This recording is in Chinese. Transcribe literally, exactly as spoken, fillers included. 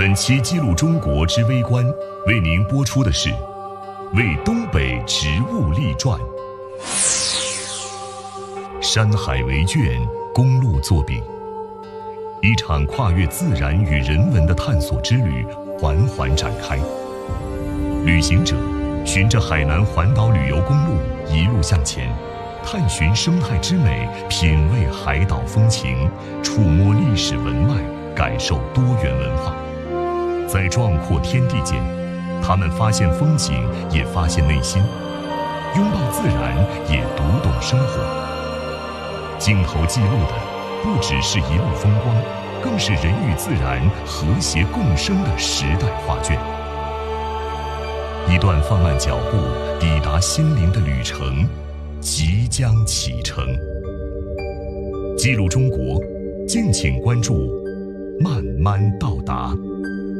本期记录中国之微观为您播出的是《为东北植物立传》，山海为卷，公路作笔，一场跨越自然与人文的探索之旅缓缓展开。旅行者循着海南环岛旅游公路一路向前，探寻生态之美，品味海岛风情，触摸历史文脉，感受多元文化。在壮阔天地间，他们发现风景，也发现内心；拥抱自然，也读懂生活。镜头记录的不只是一路风光，更是人与自然和谐共生的时代画卷。一段放慢脚步抵达心灵的旅程即将启程。记录中国，敬请关注慢慢到达。